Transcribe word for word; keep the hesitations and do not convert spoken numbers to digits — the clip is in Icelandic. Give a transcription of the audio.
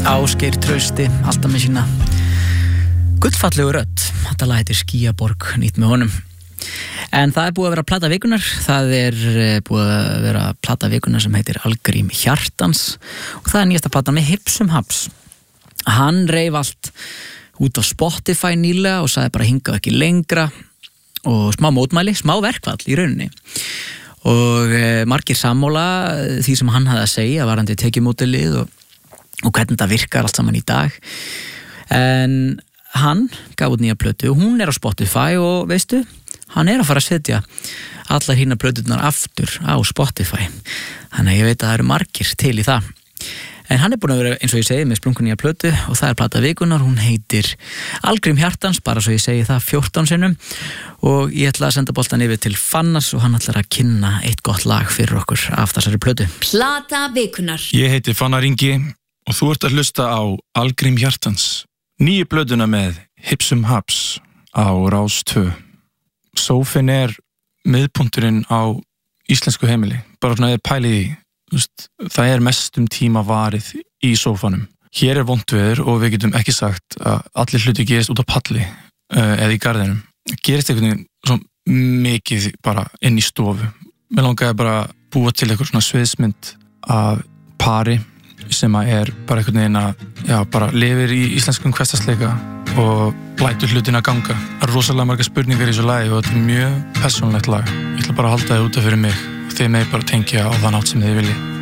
Ásgeir Trausti, alltaf með sína gullfallegu rödd. Þetta lag heitir Skýjaborg, nýtt með honum. En það er búið að vera plata vikunar. Það er búið að vera plata vikunar sem heitir Algrím Hjartans og það er nýjasta platan með Hipsum Haps. Hann reif allt út á Spotify nýlega og sagði bara hingað ekki lengra og smá mótmæli, smá verkfall í rauninni. Og e, margir sammála því sem hann hafði að segja varandi tekjumódelið og og hvernig það virkar allt saman í dag. En hann gaf út nýja plötu og hún er á Spotify og veistu, hann er að fara að setja allar hína plöturnar aftur á Spotify. Þannig að ég veit að það eru margir til í það. En hann er búin að vera, eins og ég segi, með splungun nýja plötu og það er plata vikunar, hún heitir Algrím Hjartans, bara svo ég segi það fjórtán sinnum og ég ætla að senda boltan yfir til Fannas og hann ætlar að kynna eitt gott lag fyrir okkur af þessari plötu. Plata vikunar. Ég heiti Fannar Ingi og þú ert að hlusta á Algrím Hjartans, nýju plötuna með Hipsum Haps á Rás tvö. Sófinn er miðpunturinn á íslensku heimili. Bara svona eða pælið í, just, það er mestum tíma varið í sófanum. Hér er vont veður og við getum ekki sagt að allir hluti gerist út á palli uh, eða í garðinum. Gerist einhvern veginn svo mikið bara inn í stofu. Mér langaði bara að búa til eitthvað svona sviðsmynd af pari sem að er bara einhvern veginn að já, bara lifir í íslenskum hversdagsleika og lætur hlutin að ganga. Það er rosalega margar spurningar í þessu lagi og þetta er mjög persónulegt lag. Ég ætla bara að halda það út af fyrir mig og þið með bara tengja á þann átt sem þið viljið.